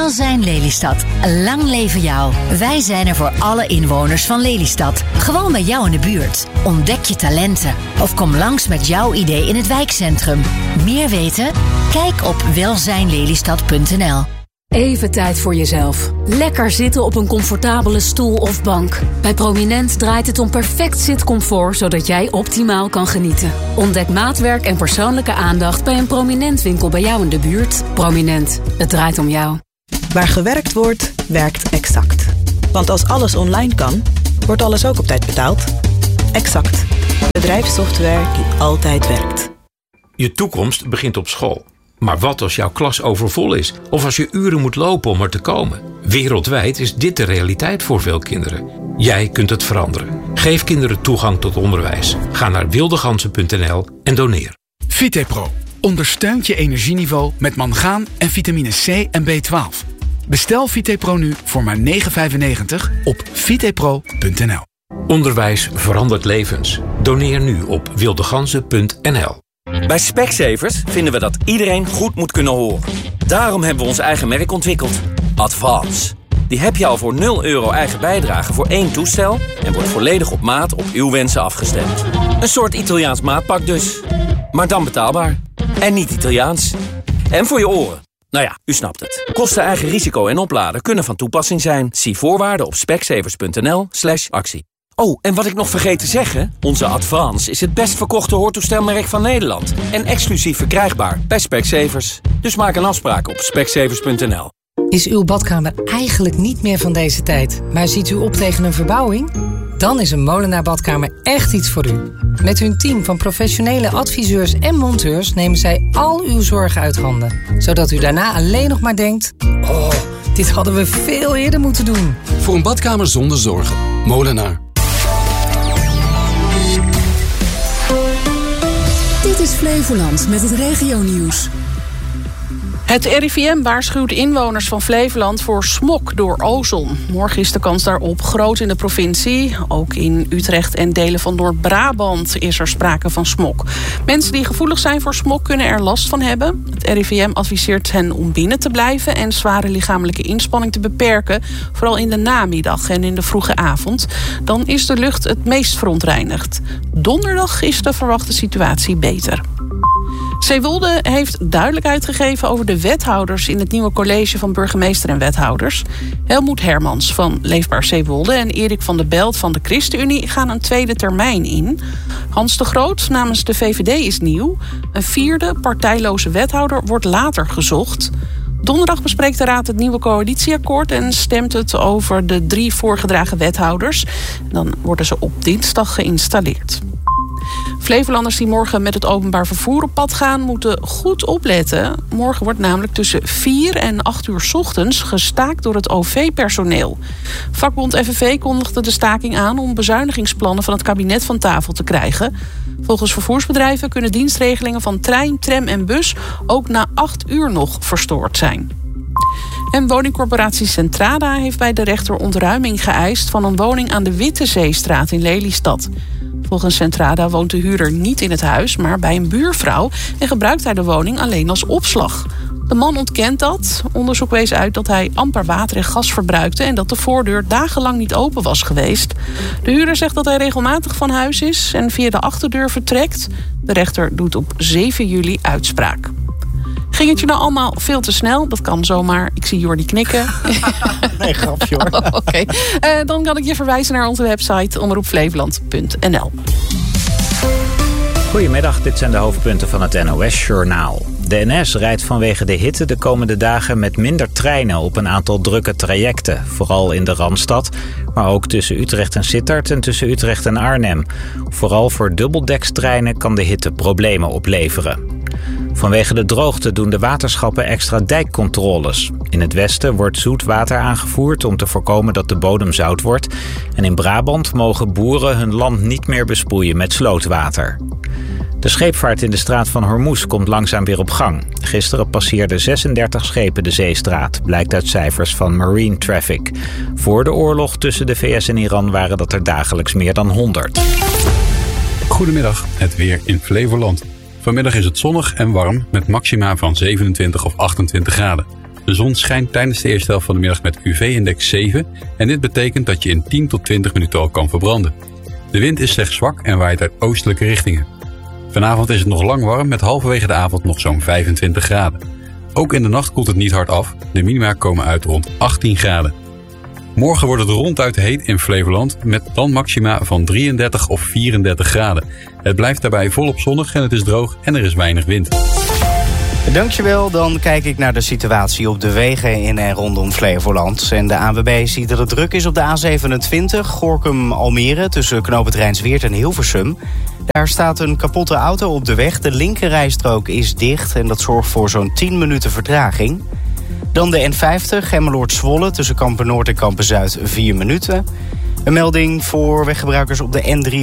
Welzijn Lelystad. Lang leven jou. Wij zijn er voor alle inwoners van Lelystad. Gewoon bij jou in de buurt. Ontdek je talenten. Of kom langs met jouw idee in het wijkcentrum. Meer weten? Kijk op welzijnlelystad.nl. Even tijd voor jezelf. Lekker zitten op een comfortabele stoel of bank. Bij Prominent draait het om perfect zitcomfort, zodat jij optimaal kan genieten. Ontdek maatwerk en persoonlijke aandacht bij een Prominent winkel bij jou in de buurt. Prominent, het draait om jou. Waar gewerkt wordt, werkt Exact. Want als alles online kan, wordt alles ook op tijd betaald. Exact. Bedrijfssoftware die altijd werkt. Je toekomst begint op school. Maar wat als jouw klas overvol is? Of als je uren moet lopen om er te komen? Wereldwijd is dit de realiteit voor veel kinderen. Jij kunt het veranderen. Geef kinderen toegang tot onderwijs. Ga naar wildegansen.nl en doneer. VitePro ondersteunt je energieniveau met mangaan en vitamine C en B12. Bestel VitePro nu voor maar €9,95 op vitepro.nl. Onderwijs verandert levens. Doneer nu op wildegansen.nl. Bij Specsavers vinden we dat iedereen goed moet kunnen horen. Daarom hebben we ons eigen merk ontwikkeld. Advance. Die heb je al voor €0 eigen bijdrage voor 1 toestel en wordt volledig op maat op uw wensen afgestemd. Een soort Italiaans maatpak dus. Maar dan betaalbaar. En niet Italiaans. En voor je oren. Nou ja, u snapt het. Kosten, eigen risico en opladen kunnen van toepassing zijn. Zie voorwaarden op specsavers.nl/actie. Oh, en wat ik nog vergeet te zeggen, onze Advance is het best verkochte hoortoestelmerk van Nederland. En exclusief verkrijgbaar bij Specsavers. Dus maak een afspraak op specsavers.nl. Is uw badkamer eigenlijk niet meer van deze tijd, maar ziet u op tegen een verbouwing? Dan is een Molenaar Badkamer echt iets voor u. Met hun team van professionele adviseurs en monteurs nemen zij al uw zorgen uit handen. Zodat u daarna alleen nog maar denkt, oh, dit hadden we veel eerder moeten doen. Voor een badkamer zonder zorgen. Molenaar. Dit is Flevoland met het regionieuws. Het RIVM waarschuwt inwoners van Flevoland voor smog door ozon. Morgen is de kans daarop groot in de provincie. Ook in Utrecht en delen van Noord-Brabant is er sprake van smog. Mensen die gevoelig zijn voor smog kunnen er last van hebben. Het RIVM adviseert hen om binnen te blijven en zware lichamelijke inspanning te beperken. Vooral in de namiddag en in de vroege avond. Dan is de lucht het meest verontreinigd. Donderdag is de verwachte situatie beter. Zeewolde heeft duidelijkheid gegeven over de wethouders in het nieuwe college van burgemeester en wethouders. Helmoet Hermans van Leefbaar Zeewolde en Erik van der Belt van de ChristenUnie gaan een tweede termijn in. Hans de Groot namens de VVD is nieuw. Een vierde partijloze wethouder wordt later gezocht. Donderdag bespreekt de Raad het nieuwe coalitieakkoord en stemt het over de 3 voorgedragen wethouders. Dan worden ze op dinsdag geïnstalleerd. Flevolanders die morgen met het openbaar vervoer op pad gaan, moeten goed opletten. Morgen wordt namelijk tussen 4 en 8 uur 's ochtends gestaakt door het OV-personeel. Vakbond FNV kondigde de staking aan om bezuinigingsplannen van het kabinet van tafel te krijgen. Volgens vervoersbedrijven kunnen dienstregelingen van trein, tram en bus ook na 8 uur nog verstoord zijn. En woningcorporatie Centrada heeft bij de rechter ontruiming geëist van een woning aan de Wittezeestraat in Lelystad. Volgens Centrada woont de huurder niet in het huis, maar bij een buurvrouw en gebruikt hij de woning alleen als opslag. De man ontkent dat. Onderzoek wees uit dat hij amper water en gas verbruikte en dat de voordeur dagenlang niet open was geweest. De huurder zegt dat hij regelmatig van huis is en via de achterdeur vertrekt. De rechter doet op 7 juli uitspraak. Ging het je nou allemaal veel te snel? Dat kan zomaar. Ik zie Jordi knikken. Nee, grapje hoor. Oké. Dan kan ik je verwijzen naar onze website omroepflevoland.nl. Goedemiddag, dit zijn de hoofdpunten van het NOS-journaal. De NS rijdt vanwege de hitte de komende dagen met minder treinen op een aantal drukke trajecten. Vooral in de Randstad, maar ook tussen Utrecht en Sittard en tussen Utrecht en Arnhem. Vooral voor dubbeldekstreinen kan de hitte problemen opleveren. Vanwege de droogte doen de waterschappen extra dijkcontroles. In het westen wordt zoet water aangevoerd om te voorkomen dat de bodem zout wordt. En in Brabant mogen boeren hun land niet meer besproeien met slootwater. De scheepvaart in de straat van Hormuz komt langzaam weer op gang. Gisteren passeerden 36 schepen de zeestraat, blijkt uit cijfers van Marine Traffic. Voor de oorlog tussen de VS en Iran waren dat er dagelijks meer dan 100. Goedemiddag, het weer in Flevoland. Vanmiddag is het zonnig en warm met maxima van 27 of 28 graden. De zon schijnt tijdens de eerste helft van de middag met UV-index 7 en dit betekent dat je in 10 tot 20 minuten al kan verbranden. De wind is slechts zwak en waait uit oostelijke richtingen. Vanavond is het nog lang warm met halverwege de avond nog zo'n 25 graden. Ook in de nacht koelt het niet hard af. De minima komen uit rond 18 graden. Morgen wordt het ronduit heet in Flevoland met dan maxima van 33 of 34 graden. Het blijft daarbij volop zonnig en het is droog en er is weinig wind. Dankjewel, dan kijk ik naar de situatie op de wegen in en rondom Flevoland. En de ANWB ziet dat het druk is op de A27, Gorinchem-Almere, tussen knooppunt Rijnsweert en Hilversum. Daar staat een kapotte auto op de weg, de linkerrijstrook is dicht en dat zorgt voor zo'n 10 minuten vertraging. Dan de N50, Emmeloord-Zwolle, tussen Kampen-Noord en Kampen-Zuid 4 minuten. Een melding voor weggebruikers op de N3